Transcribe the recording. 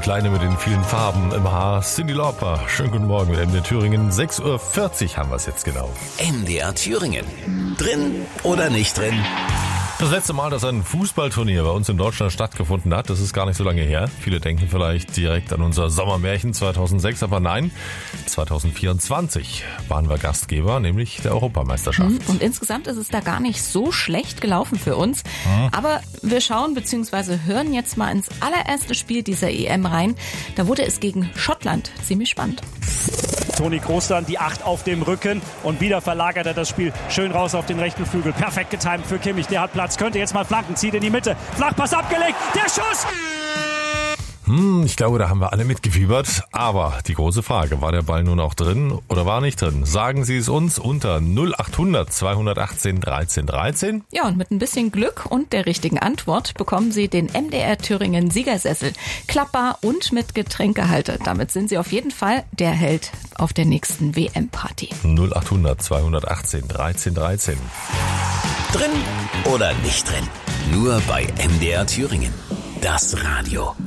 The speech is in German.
Kleine mit den vielen Farben im Haar, Cyndi Lauper. Schönen guten Morgen mit MDR Thüringen. 6.40 Uhr haben wir es jetzt genau. MDR Thüringen. Drin oder nicht drin? Das letzte Mal, dass ein Fußballturnier bei uns in Deutschland stattgefunden hat, das ist gar nicht so lange her. Viele denken vielleicht direkt an unser Sommermärchen 2006, aber nein, 2024 waren wir Gastgeber, nämlich der Europameisterschaft. Und insgesamt ist es da gar nicht so schlecht gelaufen für uns. Aber wir schauen bzw. hören jetzt mal ins allererste Spiel dieser EM rein. Da wurde es gegen Schottland ziemlich spannend. Toni Kroos dann die 8 auf dem Rücken und wieder verlagert er das Spiel schön raus auf den rechten Flügel. Perfekt getimt für Kimmich, der hat Platz, könnte jetzt mal flanken, zieht in die Mitte. Flachpass abgelegt, der Schuss! Ich glaube, da haben wir alle mitgefiebert. Aber die große Frage, war der Ball nun auch drin oder war nicht drin? Sagen Sie es uns unter 0800 218 13 13. Ja, und mit ein bisschen Glück und der richtigen Antwort bekommen Sie den MDR Thüringen Siegersessel. Klappbar und mit Getränkehalter. Damit sind Sie auf jeden Fall der Held auf der nächsten WM-Party. 0800 218 13 13. Drin oder nicht drin? Nur bei MDR Thüringen. Das Radio.